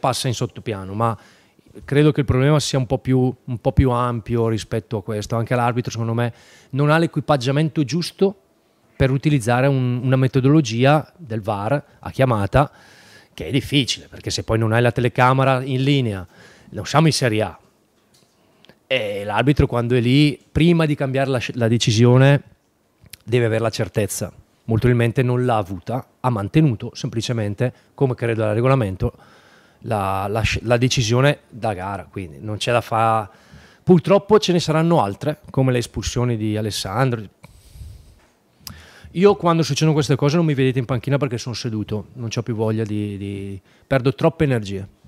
passa in sottopiano, ma credo che il problema sia un po' più ampio rispetto a questo. Anche l'arbitro, secondo me, non ha l'equipaggiamento giusto per utilizzare una metodologia del VAR a chiamata, che è difficile, perché se poi non hai la telecamera in linea, non siamo in Serie A, e l'arbitro quando è lì, prima di cambiare la decisione, deve avere la certezza. Molto probabilmente non l'ha avuta, ha mantenuto semplicemente, come credo dal regolamento, la decisione da gara, quindi non c'è da fare. Purtroppo ce ne saranno altre, come le espulsioni di Alessandro. Io quando succedono queste cose non mi vedete in panchina perché sono seduto, non ho più voglia perdo troppe energie.